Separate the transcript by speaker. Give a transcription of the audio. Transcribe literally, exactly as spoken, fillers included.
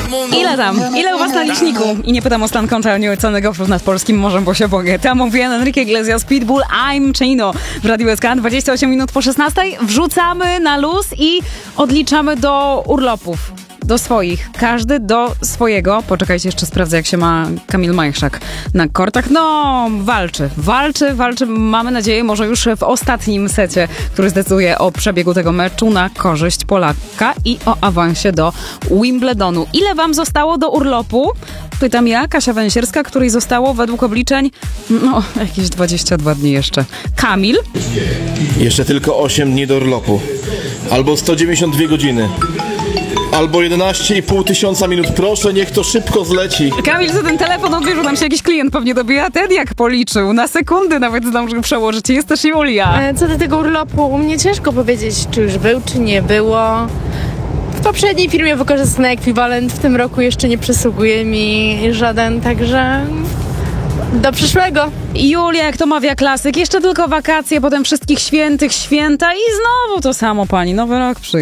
Speaker 1: Ile tam? Ile u was na liczniku? I nie pytam o stan konta nieocenionych gofrów nad polskim morzem, bo się boję. Tam mówię Enrique Iglesias, Pitbull, I'm Chino w Radiu S K. dwadzieścia osiem minut po szesnastej. Wrzucamy na luz i odliczamy do urlopów. Do swoich. Każdy do swojego. Poczekajcie, jeszcze sprawdzę, jak się ma Kamil Majchrzak na kortach. No, walczy. Walczy, walczy. Mamy nadzieję, może już w ostatnim secie, który zdecyduje o przebiegu tego meczu na korzyść Polaka i o awansie do Wimbledonu. Ile wam zostało do urlopu? Pytam ja, Kasia Węsierska, której zostało według obliczeń no, jakieś dwadzieścia dwa dni jeszcze. Kamil?
Speaker 2: Jeszcze tylko osiem dni do urlopu. Albo sto dziewięćdziesiąt dwie godziny. Albo jedenaście i pół tysiąca minut. Proszę, niech to szybko zleci.
Speaker 1: Kamil, za ten telefon odbierze nam się jakiś klient pewnie dobija. Ten jak policzył. Na sekundy nawet zdążył przełożyć. Jest też Julia.
Speaker 3: E, Co do tego urlopu, u mnie ciężko powiedzieć, czy już był, czy nie było. W poprzedniej firmie wykorzystany ekwiwalent, w tym roku jeszcze nie przysługuje mi żaden, także do przyszłego.
Speaker 1: Julia, jak to mawia klasyk, jeszcze tylko wakacje, potem wszystkich świętych, święta i znowu to samo, pani. Nowy rok przyjdzie.